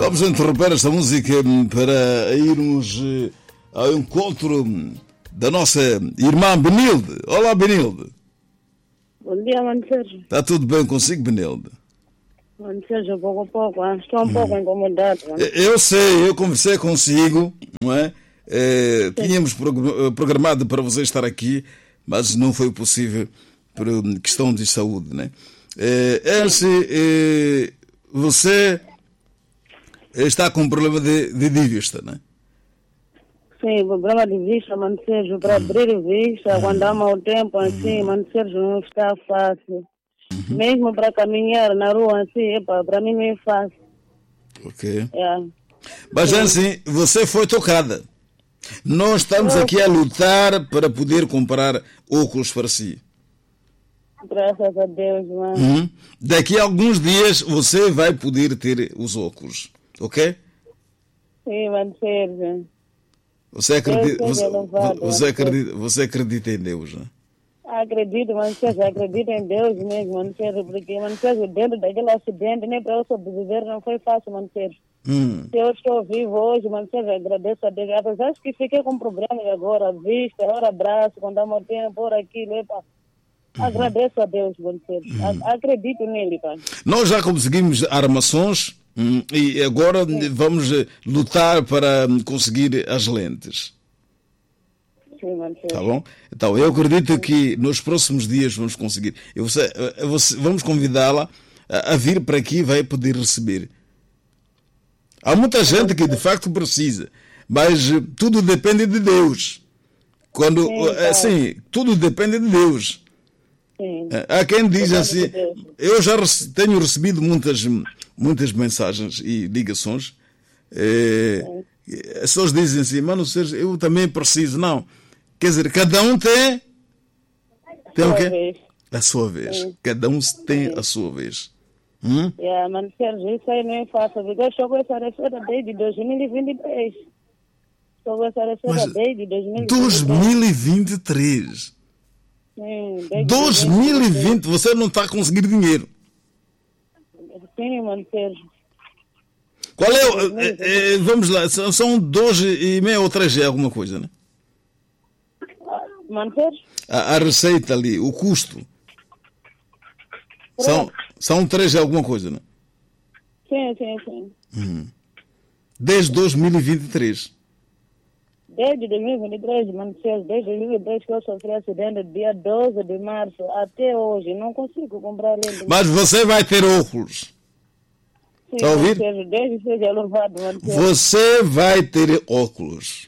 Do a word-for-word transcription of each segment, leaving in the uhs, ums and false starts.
Vamos interromper esta música para irmos ao encontro da nossa irmã Benilde. Olá, Benilde. Bom dia, Mano Sérgio. Está tudo bem consigo, Benilde? Mano Sérgio, pouco a pouco, hein? Estou um hum. pouco incomodado. Mano. Eu sei, eu conversei consigo, não é? É tínhamos programado para você estar aqui, mas não foi possível por questão de saúde, né? É, esse, é, você está com problema de, de vista, né? Sim, problema de vista, Mano Sérgio, para abrir vista, quando há mau tempo, assim, Mano Sérgio, não está fácil. Uhum. Mesmo para caminhar na rua, assim, epa, para mim não é fácil. Ok. É. Mas Sim. assim, você foi tocada. Nós estamos aqui a lutar para poder comprar óculos para si. Graças a Deus, mano. Uhum. Daqui a alguns dias você vai poder ter os óculos, ok? Sim, Mano Sérgio. Você acredita, você, louvado, você, acredita, você acredita em Deus, né? Acredito, Mano Sérgio, acredito em Deus mesmo, Mano Sérgio, porque, Mano Sérgio, dentro daquele acidente, nem para eu sobreviver não foi fácil, Mano Sérgio. Hum. Se eu estou vivo hoje, Mano Sérgio, agradeço a Deus. Apesar que fiquei com problemas agora, vista, ora braço, quando dá meu tempo, ora aquilo, epa. Uhum. Agradeço a Deus, Mano Sérgio. Uhum. Acredito nele, pai. Nós já conseguimos armações hum, e agora Sim. vamos lutar para conseguir as lentes. Sim, Mano Sérgio. Tá bom? Então, eu acredito que nos próximos dias vamos conseguir. Eu, você, você, vamos convidá-la a, a vir para aqui e vai poder receber. Há muita gente que de facto precisa, mas tudo depende de Deus. Quando, Sim, assim, tudo depende de Deus. Sim. Há quem diz assim, eu já tenho recebido muitas, muitas mensagens e ligações. É, as pessoas dizem assim, mano Sérgio, eu também preciso. Não. Quer dizer, cada um tem, tem o quê? A sua vez. Sim. Cada um tem Sim. a sua vez. Hum? Yeah, Mano Sérgio, isso aí não é fácil, porque eu estou com essa receita desde dois mil e vinte e três. Estou com essa receita desde dois mil e vinte e três. dois mil e vinte e três? Sim, desde dois mil e vinte, você não está a conseguir dinheiro. Sim, Mano Sérgio. Qual é o... É, é, vamos lá, são dois e meia ou três é alguma coisa, né? Mano Sérgio? A, a receita ali, o custo. São, são três alguma coisa, né? Sim, sim, sim. Hum. Desde dois mil e vinte e três. Desde dois mil e vinte e três, Mano Sérgio, desde dois mil e vinte e três que eu sofri acidente, dia doze de março, até hoje, não consigo comprar lente. Mas você vai ter óculos. Sim, está a ouvir? Sérgio, desde seja louvado, Mano Sérgio. Você vai ter óculos.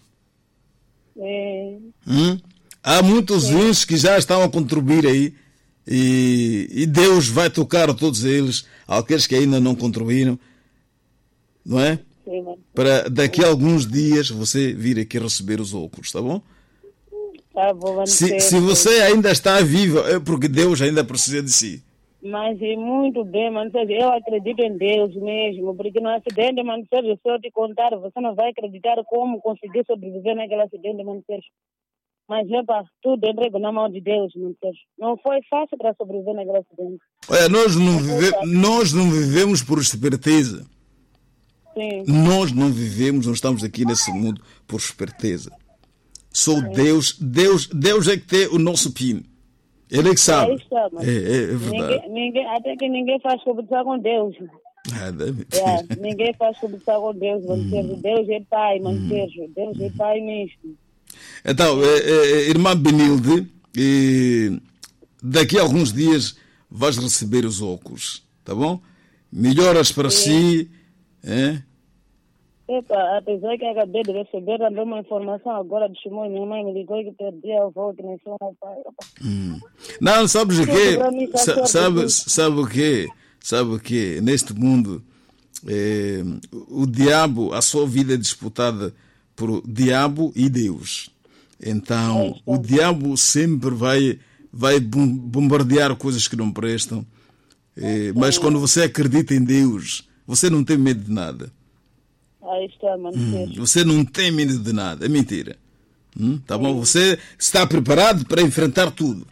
Sim. Hum? Há muitos uns que já estão a contribuir aí e, e Deus vai tocar a todos eles, aqueles que ainda não contribuíram, não é? Sim, mano. Para daqui a alguns dias você vir aqui receber os óculos, tá bom? Tá bom, Mano se, Sérgio. se você ainda está vivo, é porque Deus ainda precisa de si. Mas é muito bem, Mano Sérgio. Eu acredito em Deus mesmo, porque no acidente, Mano Sérgio, se eu te contar, você não vai acreditar como consegui sobreviver naquele acidente, Mano Sérgio. Mas, epa, tudo entrego na mão de Deus, Mano Sérgio. Não foi fácil para sobreviver naquele acidente. Olha, nós não, vive, nós não vivemos por esperteza. Sim. Nós não vivemos, não estamos aqui nesse mundo por esperteza. Só Sim. Deus, Deus, Deus é que tem o nosso pino. Ele é que sabe. É, está, é, é, é verdade. Ninguém, ninguém, até que ninguém faz competição com Deus. Ah, deve é, ninguém faz competição com Deus, Mano Sérgio. Deus é Pai, Mano Sérgio. Deus é Pai mesmo. Então, é, é, irmã Benilde, é, daqui a alguns dias vais receber os óculos, tá bom? Melhoras para Sim. si. É? Epa, apesar que acabei de receber também uma informação agora de Chimão, minha mãe me ligou que perdi a avó, que nem sou meu pai. Hum. Não, sabes o quê? Sa sabe, sabe o quê? Sabe o quê? Neste mundo, é, o diabo, a sua vida é disputada por o diabo e Deus. Então, é o diabo sempre vai, vai bombardear coisas que não prestam. É, mas quando você acredita em Deus, você não tem medo de nada. Aí está, Mano Sérgio. Hum, você não tem medo de nada. É mentira. Hum, tá bom? Você está preparado para enfrentar tudo.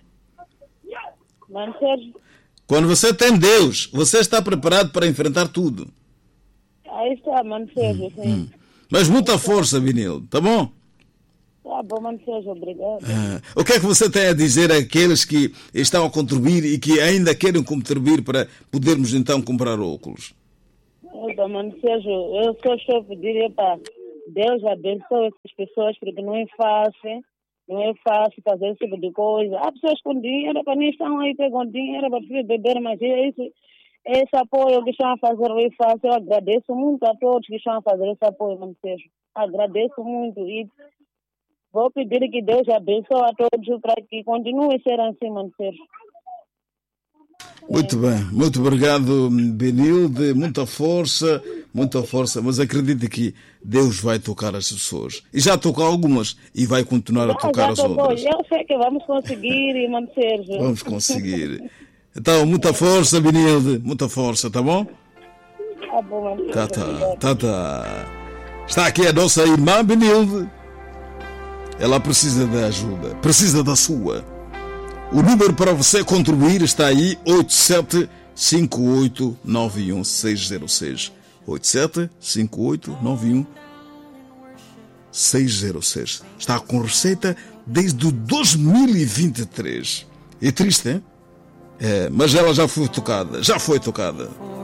Mano Sérgio. Quando você tem Deus, você está preparado para enfrentar tudo. Aí está, mano Sérgio, sim. Hum. Mas muita força, Benilde, tá bom? Tá bom, mano Sérgio, obrigado. Ah, o que é que você tem a dizer àqueles que estão a contribuir e que ainda querem contribuir para podermos então comprar óculos? Opa, mano Sérgio, eu só estou a pedir para Deus abençoe essas pessoas, porque não é fácil, não é fácil fazer esse tipo de coisa. Há pessoas com dinheiro, para nem estão aí pegando dinheiro para beber, mas é isso. Esse apoio que estão a fazer é fácil. Eu agradeço muito a todos que estão a fazer esse apoio, mano Sérgio. Agradeço muito e vou pedir que Deus abençoe a todos para que continue a ser assim, mano Sérgio. Muito bem, muito obrigado, Benilde. Muita força, muita força. Mas acredite que Deus vai tocar as pessoas. E já tocou algumas e vai continuar a tocar as outras. Eu sei que vamos conseguir, mano Sérgio. Vamos conseguir. Então, muita força, Benilde. Muita força, tá bom? Tá bom, mano. Tá, tá, tá, tá. Está aqui a nossa irmã Benilde. Ela precisa de ajuda. Precisa da sua. O número para você contribuir está aí, oito sete cinco oito nove um seis zero seis. oito sete cinco oito nove um seis zero seis. Está com receita desde dois mil e vinte e três. É triste, hein? É, mas ela já foi tocada, já foi tocada.